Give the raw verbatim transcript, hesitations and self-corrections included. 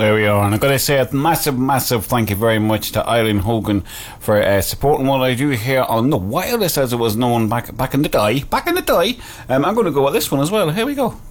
There we are, and I've got to say a massive, massive thank you very much to Eileen Hogan for uh, supporting what I do here on The Wildest, as it was known back back in the day. Back in the day. Um, I'm going to go with this one as well. Here we go.